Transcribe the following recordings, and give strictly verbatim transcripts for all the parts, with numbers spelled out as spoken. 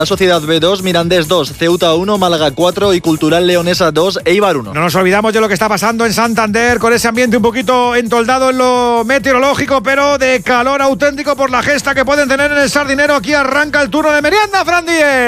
La Sociedad B dos, Mirandés dos, Ceuta uno, Málaga cuatro y Cultural Leonesa dos, Eibar uno. No nos olvidamos de lo que está pasando en Santander, con ese ambiente un poquito entoldado en lo meteorológico, pero de calor auténtico por la gesta que pueden tener en el Sardinero. Aquí arranca el turno de merienda, Fran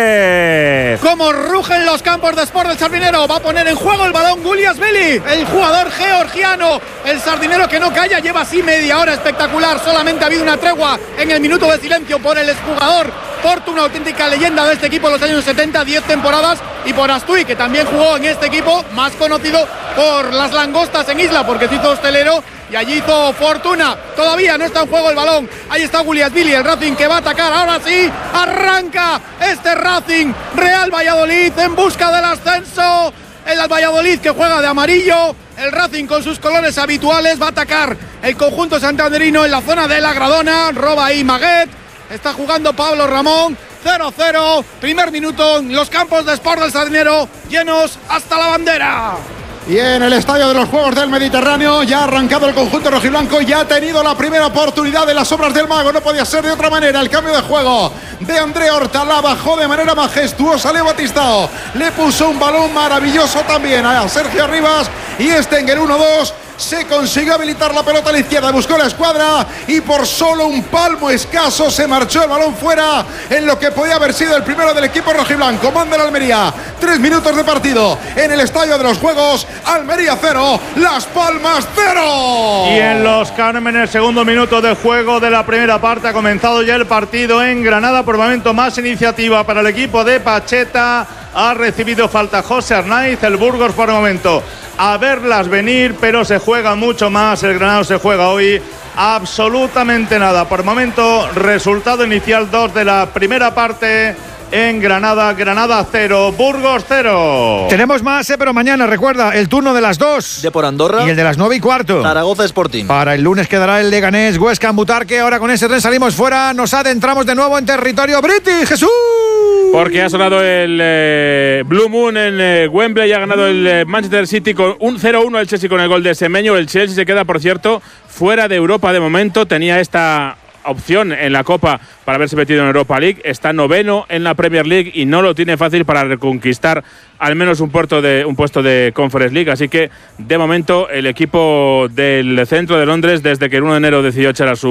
Díez. Como rugen los campos de Sport del Sardinero, va a poner en juego el balón Guliasvili, el jugador georgiano. El Sardinero que no calla, lleva así media hora espectacular. Solamente ha habido una tregua en el minuto de silencio por el exjugador Portu, una auténtica leyenda de este equipo en los años setenta, diez temporadas, y por Astui, que también jugó en este equipo, más conocido por las langostas en Isla, porque se hizo hostelero y allí hizo fortuna. Todavía no está en juego el balón. Ahí está Guliasvili, el Racing que va a atacar. Ahora sí, arranca este Racing Real Valladolid en busca del ascenso. El Valladolid que juega de amarillo. El Racing con sus colores habituales va a atacar el conjunto santanderino en la zona de la Gradona. Roba ahí Maguet. Está jugando Pablo Ramón. cero cero, primer minuto en los campos de Sport del Sardinero, llenos hasta la bandera. Y en el estadio de los Juegos del Mediterráneo ya ha arrancado el conjunto rojiblanco, ya ha tenido la primera oportunidad de las obras del mago, no podía ser de otra manera. El cambio de juego de André Horta, la bajó de manera majestuosa Leo Batistao, le puso un balón maravilloso también a Sergio Rivas, y este en el uno dos se consiguió habilitar la pelota a la izquierda, buscó la escuadra y por solo un palmo escaso se marchó el balón fuera en lo que podía haber sido el primero del equipo rojiblanco. Manda el Almería, tres minutos de partido en el estadio de los Juegos. Almería cero, Las Palmas cero. Y en los Cármenes, segundo minuto de juego de la primera parte, ha comenzado ya el partido en Granada. Por momento más iniciativa para el equipo de Pacheta. Ha recibido falta José Arnaiz, el Burgos por el momento a verlas venir, pero se juega mucho más. El Granada se juega hoy absolutamente nada. Por el momento, resultado inicial dos de la primera parte en Granada. Granada cero, Burgos cero. Tenemos más, eh, pero mañana, recuerda, el turno de las dos. De por Andorra. Y el de las nueve y cuarto. Zaragoza Sporting. Para el lunes quedará el Leganés, Huesca, Butarque. Ahora con ese tren salimos fuera, nos adentramos de nuevo en territorio british. ¡Jesús! Porque ha sonado el eh, Blue Moon en eh, Wembley y ha ganado el eh, Manchester City con un cero uno el Chelsea con el gol de Semenyo. El Chelsea se queda, por cierto, fuera de Europa de momento. Tenía esta opción en la Copa para haberse metido en Europa League. Está noveno en la Premier League y no lo tiene fácil para reconquistar al menos un puesto de, un puesto de Conference League. Así que, de momento, el equipo del centro de Londres, desde que el uno de enero decidió echar a su